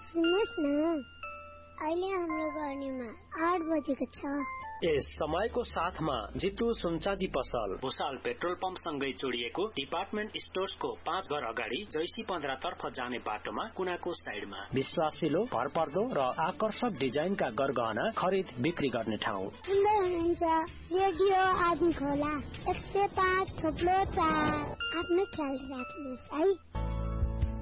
सुन्नुहोस् न, अहिले हाम्रो गर्नेमा 8 बजेको छ। यस समयको साथमा जितु सुनचाँदी पसल, भुसाल पेट्रोल पम्प सँगै जोडिएको डिपार्टमेन्ट स्टोर्सको 5 घर अगाडि जैसी 15 तर्फ जाने बाटोमा कुनाको साइडमा विश्वासिलो, भरपर्दो र आकर्षक डिजाइनका गरगहना खरिद बिक्री गर्ने ठाउँ। सुन्दै हुनुहुन्छ रेडियो आदि खोला 105.4। आफ्नो ख्याल राख्नुहोस् है।